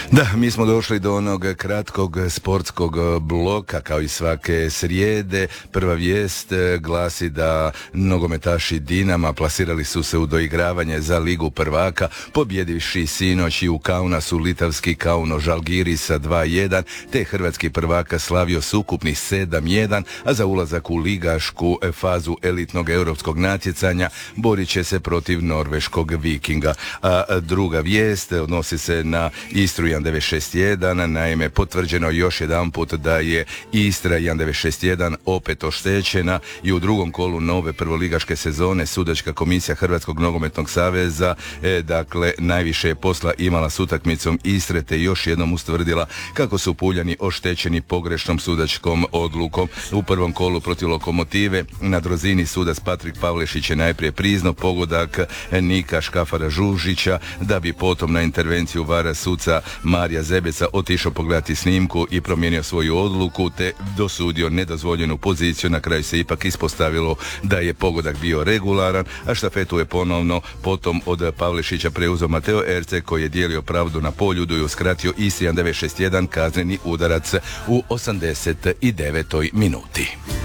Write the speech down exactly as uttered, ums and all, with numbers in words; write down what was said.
Da, mi smo došli do onog kratkog sportskog bloka kao i svake srijede. Prva vijest glasi da nogometaši Dinama plasirali su se u doigravanje za Ligu prvaka, pobjedivši sinoć i u Kaunasu litavski Kauno Žalgiris sa dva jedan, te hrvatski prvaka slavio s ukupnih sedam jedan, a za ulazak u ligašku fazu elitnog europskog natjecanja borit će se protiv norveškog Vikinga. A druga vijest odnosi se na Istru jedan devet šest jedan, naime potvrđeno još jedan put da je Istra jedan devet šest jedan opet oštećena i u drugom kolu nove prvoligaške sezone sudačka komisija Hrvatskog nogometnog saveza e, dakle najviše je posla imala s utakmicom Istre, te još jednom ustvrdila kako su Puljani oštećeni pogrešnom sudačkom odlukom. U prvom kolu protiv Lokomotive na drozini sudac Patrik Pavlešić je najprije priznao pogodak Nika Škafara Žužića, da bi potom na intervenciju vara suca Marija Zebeca otišao pogledati snimku i promijenio svoju odluku te dosudio nedozvoljenu poziciju. Na kraju se ipak ispostavilo da je pogodak bio regularan, a štafetu je ponovno potom od Pavlešića preuzeo Mateo Erce, koji je dijelio pravdu na Poljudu i uskratio Istri jedan devet šest jedan kazneni udarac u osamdeset devetoj minuti.